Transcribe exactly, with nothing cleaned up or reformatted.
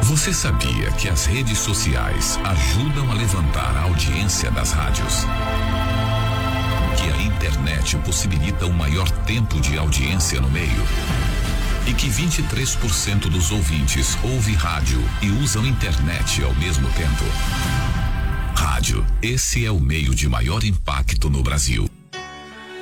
Você sabia que as redes sociais ajudam a levantar a audiência das rádios? Que a internet possibilita um maior tempo de audiência no meio? E que vinte e três por cento dos ouvintes ouve rádio e usam internet ao mesmo tempo? Rádio, esse é o meio de maior impacto no Brasil.